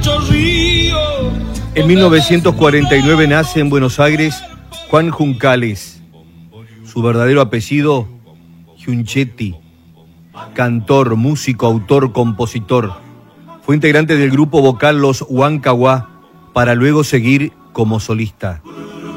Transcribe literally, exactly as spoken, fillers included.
En mil novecientos cuarenta y nueve nace en Buenos Aires Juan Juncales. Su verdadero apellido, Giunchetti. Cantor, músico, autor, compositor. Fue integrante del grupo vocal Los Huancahuá para luego seguir como solista.